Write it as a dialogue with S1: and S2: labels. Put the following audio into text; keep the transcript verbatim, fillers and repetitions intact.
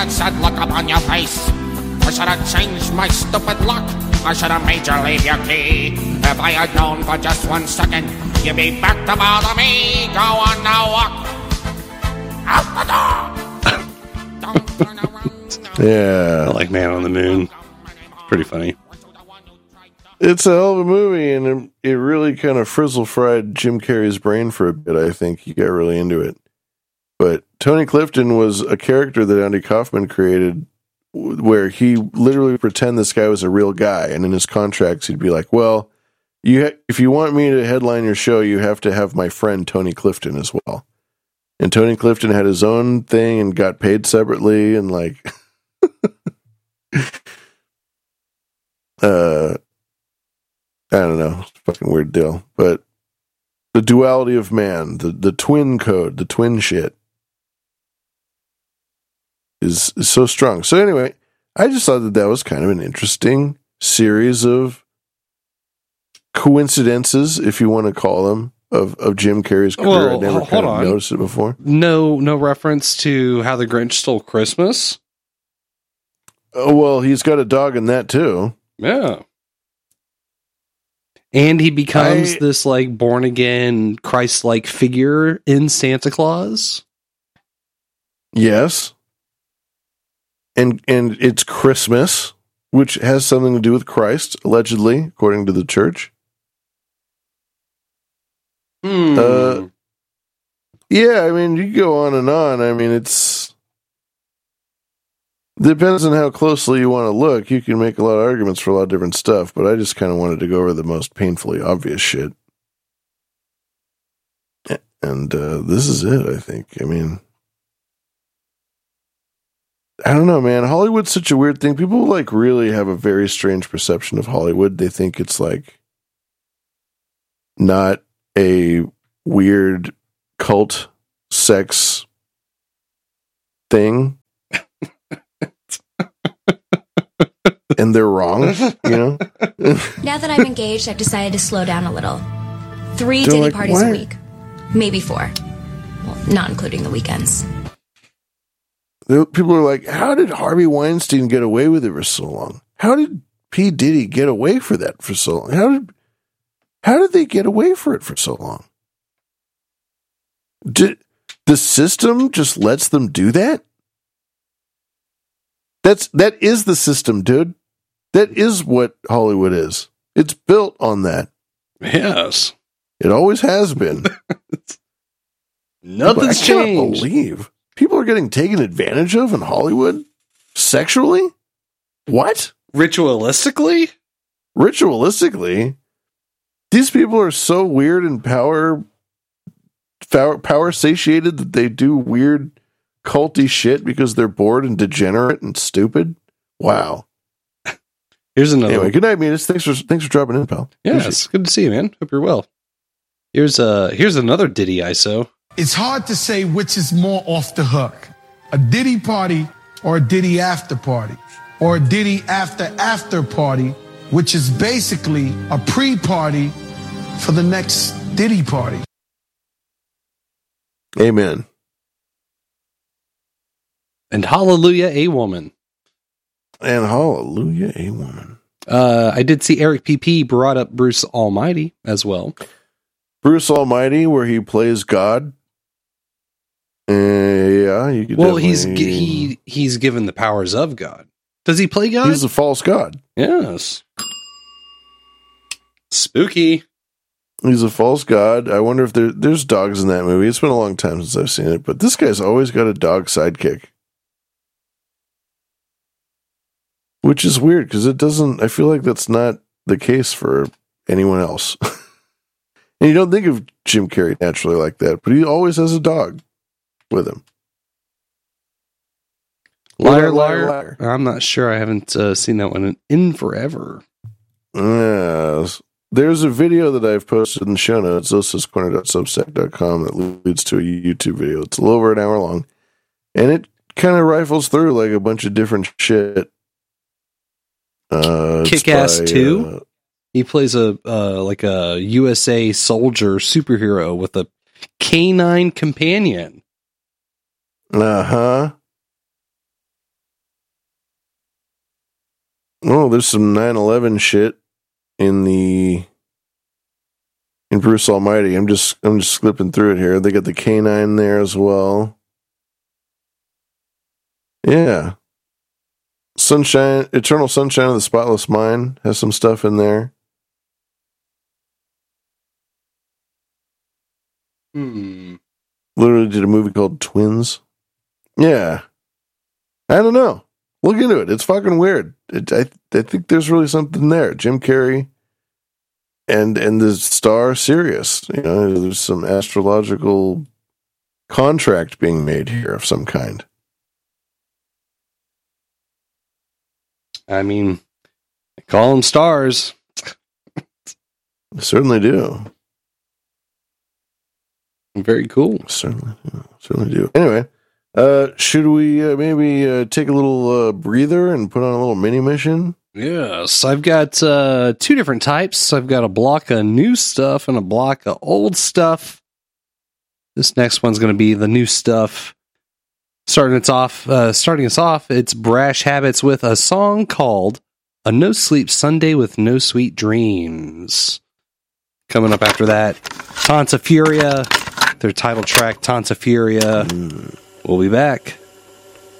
S1: That sad look upon your face. I should have changed my stupid luck. I should have made you leave your key. If I had known for just one second you'd be back to bother me. Go on now, walk out the door. Don't turn around.
S2: Yeah.
S3: I like Man on the Moon. Pretty funny.
S2: It's a hell of a movie, and it, it really kind of frizzle-fried Jim Carrey's brain for a bit, I think. He got really into it. But Tony Clifton was a character that Andy Kaufman created where he literally pretend this guy was a real guy, and in his contracts he'd be like, well, you ha- if you want me to headline your show, you have to have my friend Tony Clifton as well. And Tony Clifton had his own thing and got paid separately, and like uh I don't know, it's a fucking weird deal. But the duality of man, the, the twin code, the twin shit is, is so strong. So anyway, I just thought that that was kind of an interesting series of coincidences, if you want to call them, of, of Jim Carrey's career.
S3: Well,
S2: I never
S3: hold
S2: kind of
S3: on.
S2: noticed it before.
S3: No, no reference to How the Grinch Stole Christmas.
S2: Oh, well, he's got a dog in that too.
S3: Yeah. And he becomes
S2: I-
S3: this like born again Christ-like figure in Santa Claus.
S2: Yes. And and it's Christmas, which has something to do with Christ, allegedly, according to the church.
S3: Hmm.
S2: Uh, yeah, I mean, you go on and on. I mean, it's depends on how closely you want to look. You can make a lot of arguments for a lot of different stuff, but I just kind of wanted to go over the most painfully obvious shit. And uh, this is it, I think. I mean, I don't know, man. Hollywood's such a weird thing. People like really have a very strange perception of Hollywood. They think it's like not a weird cult sex thing. And they're wrong, you know?
S4: Now that I'm engaged, I've decided to slow down a little. Three
S2: They're
S4: ditty
S2: like,
S4: parties
S2: "Why?"
S4: a week. Maybe four. Well, not including the weekends.
S2: People are like, how did Harvey Weinstein get away with it for so long? How did P. Diddy get away for that for so long? How did how did they get away for it for so long? Did the system just lets them do that? That's that is the system, dude. That is what Hollywood is. It's built on that.
S3: Yes.
S2: It always has been.
S3: Nothing's
S2: I cannot
S3: changed.
S2: believe people are getting taken advantage of in Hollywood sexually. What?
S3: Ritualistically?
S2: Ritualistically, these people are so weird and power power, power satiated that they do weird culty shit because they're bored and degenerate and stupid. Wow.
S3: Here's another
S2: Anyway,
S3: one.
S2: good night, Minas. Thanks for thanks for dropping in, pal.
S3: Yeah, it's good to see you, man. Hope you're well. Here's uh here's another Diddy I S O.
S5: It's hard to say which is more off the hook, a Diddy party or a Diddy after party, or a Diddy after after party, which is basically a pre-party for the next Diddy party.
S2: Amen.
S3: And hallelujah, a woman.
S2: And hallelujah, a woman.
S3: Uh, I did see Eric P P brought up Bruce Almighty as well.
S2: Bruce Almighty, where he plays God. Uh, yeah, you could
S3: Well, he's
S2: definitely-
S3: gi- he he's given the powers of God. Does he play God?
S2: he's a false god.
S3: Yes. Spooky.
S2: He's a false god. I wonder if there, there's dogs in that movie. It's been a long time since I've seen it, but this guy's always got a dog sidekick. Which is weird, because it doesn't, I feel like that's not the case for anyone else. And you don't think of Jim Carrey naturally like that, but he always has a dog with him.
S3: Liar, liar, I'm not sure. I haven't uh, seen that one in, in forever.
S2: Yes. There's a video that I've posted in the show notes, osa's corner dot substack dot com, that leads to a YouTube video. It's a little over an hour long, and it kind of rifles through like a bunch of different shit. Uh, it's
S3: Kick-Ass
S2: by,
S3: two?
S2: uh,
S3: He plays a uh, like a U S A soldier superhero with a canine companion.
S2: Uh-huh. Oh, there's some nine eleven shit in the in Bruce Almighty. I'm just I'm just slipping through it here. They got the canine there as well. Yeah. Sunshine, Eternal Sunshine of the Spotless Mind has some stuff in there.
S3: Hmm.
S2: Literally did a movie called Twins. Yeah. I don't know. Look into it. It's fucking weird. It, I I think there's really something there. Jim Carrey and and the star Sirius. You know, there's some astrological contract being made here of some kind.
S3: I mean, they call them stars.
S2: I certainly do.
S3: Very cool.
S2: Certainly do. Certainly do. Anyway, uh, should we uh, maybe uh, take a little uh, breather and put on a little mini mission?
S3: Yes, I've got uh, two different types. I've got a block of new stuff and a block of old stuff. This next one's going to be the new stuff. Starting us off, uh, starting us off, it's Brash Habits with a song called "A No Sleep Sunday with No Sweet Dreams." Coming up after that, Tanta Furia, their title track, Tanta Furia. Mm. We'll be back.